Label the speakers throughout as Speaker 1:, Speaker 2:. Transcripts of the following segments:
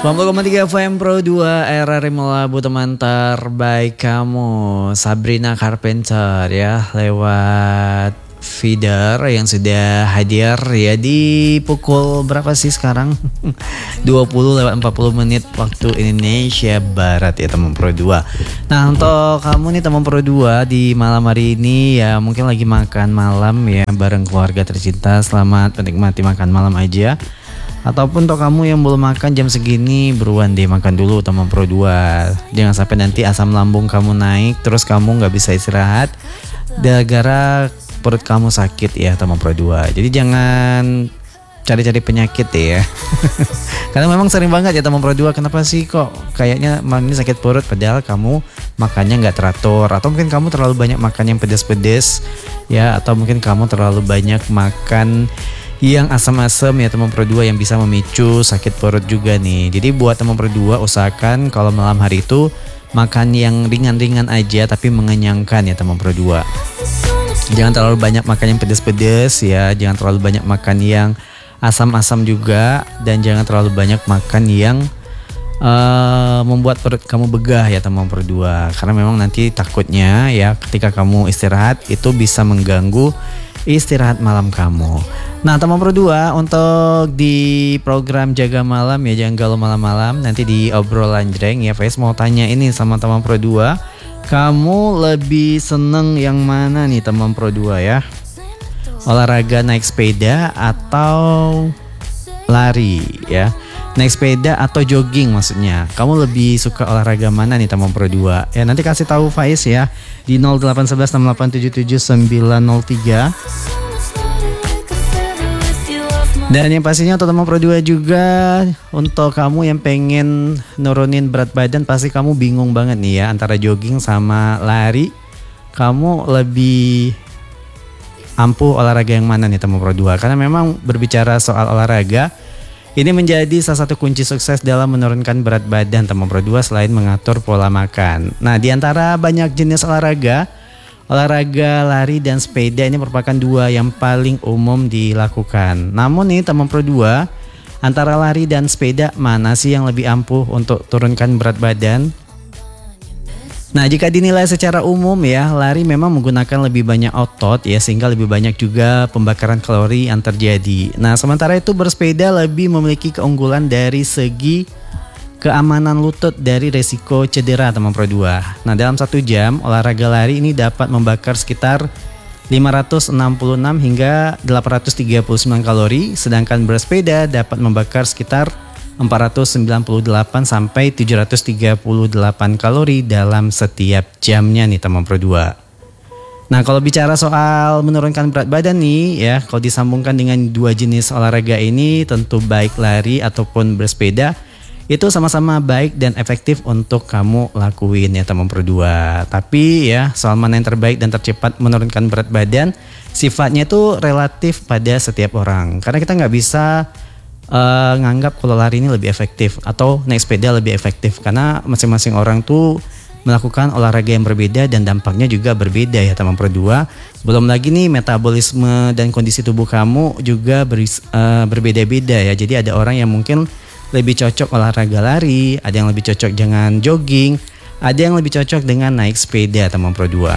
Speaker 1: 90,3 FM Pro 2 RRI Melabu, teman terbaik kamu. Sabrina Carpenter ya, lewat feeder yang sudah hadir ya di pukul berapa sih sekarang? 20:40 waktu Indonesia Barat ya teman Pro 2. Nah, untuk kamu nih teman Pro 2 di malam hari ini ya mungkin lagi makan malam ya bareng keluarga tercinta. Selamat menikmati makan malam aja. Ataupun untuk kamu yang belum makan jam segini, buruan deh makan dulu teman Pro 2. Jangan sampai nanti asam lambung kamu naik terus kamu gak bisa istirahat gara-gara perut kamu sakit ya teman Pro 2. Jadi jangan cari-cari penyakit ya. Karena memang sering banget ya teman Pro 2, kenapa sih kok kayaknya malam ini sakit perut padahal kamu makannya gak teratur. Atau mungkin kamu terlalu banyak makan yang pedas-pedas ya. Atau mungkin kamu terlalu banyak makan yang asam-asam ya teman Pro 2 yang bisa memicu sakit perut juga nih. Jadi buat teman Pro 2 usahakan kalau malam hari itu makan yang ringan-ringan aja tapi mengenyangkan ya teman Pro 2. Jangan terlalu banyak makan yang pedas-pedas ya, jangan terlalu banyak makan yang asam-asam juga, dan jangan terlalu banyak makan yang membuat perut kamu begah ya teman Pro 2. Karena memang nanti takutnya ya ketika kamu istirahat itu bisa mengganggu istirahat malam kamu. Nah teman Pro 2, untuk di program Jaga Malam ya, jangan galau malam-malam, nanti di obrolan jreng ya Faiz mau tanya ini sama teman Pro 2, kamu lebih seneng yang mana nih teman Pro 2 ya? Olahraga naik sepeda atau lari ya? Naik sepeda atau jogging maksudnya. Kamu lebih suka olahraga mana nih teman Pro 2? Ya nanti kasih tahu Faiz ya di 08116877903. Dan yang pastinya untuk teman Pro 2 juga, untuk kamu yang pengen nurunin berat badan, pasti kamu bingung banget nih ya antara jogging sama lari. Kamu lebih ampuh olahraga yang mana nih teman Pro 2? Karena memang berbicara soal olahraga, ini menjadi salah satu kunci sukses dalam menurunkan berat badan teman Pro 2 selain mengatur pola makan. Nah, di antara banyak jenis olahraga lari dan sepeda ini merupakan dua yang paling umum dilakukan. Namun nih teman Pro 2, antara lari dan sepeda mana sih yang lebih ampuh untuk turunkan berat badan? Nah, jika dinilai secara umum ya, lari memang menggunakan lebih banyak otot ya, sehingga lebih banyak juga pembakaran kalori yang terjadi. Nah, sementara itu bersepeda lebih memiliki keunggulan dari segi keamanan lutut dari resiko cedera teman Pro 2. Nah, dalam 1 jam olahraga lari ini dapat membakar sekitar 566 hingga 839 kalori, sedangkan bersepeda dapat membakar sekitar 498 sampai 738 kalori dalam setiap jamnya nih teman Pro 2. Nah, kalau bicara soal menurunkan berat badan nih ya, kalau disambungkan dengan dua jenis olahraga ini, tentu baik lari ataupun bersepeda itu sama-sama baik dan efektif untuk kamu lakuin ya teman Pro 2. Tapi ya soal mana yang terbaik dan tercepat menurunkan berat badan, sifatnya itu relatif pada setiap orang. Karena kita nggak bisa nganggap kalau lari ini lebih efektif atau naik sepeda lebih efektif, karena masing-masing orang tuh melakukan olahraga yang berbeda dan dampaknya juga berbeda ya teman Pro 2. Belum lagi nih metabolisme dan kondisi tubuh kamu juga berbeda-beda ya. Jadi ada orang yang mungkin lebih cocok olahraga lari, ada yang lebih cocok dengan jogging, ada yang lebih cocok dengan naik sepeda teman Pro 2.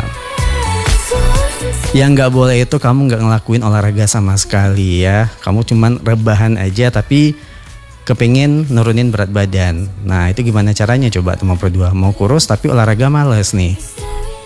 Speaker 1: Yang gak boleh itu kamu gak ngelakuin olahraga sama sekali ya. Kamu cuman rebahan aja tapi kepengen nurunin berat badan. Nah itu gimana caranya coba teman Pro 2? Mau kurus tapi olahraga males nih.